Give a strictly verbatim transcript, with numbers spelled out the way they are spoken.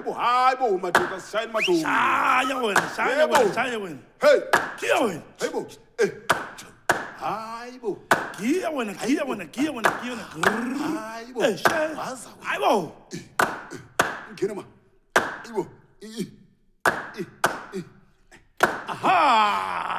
Hayibo, hayibo madoda sishayini madoda. Shaya wena, shaya wena, shaya wena. Hey, Giya wena. hayibo. Eh. Hayibo. Giya wena, giya wena, giya wena, giya wena. Hayibo. Eh, shaya. Waza wena. Hayibo. Ngena ma. Hayibo. Aha.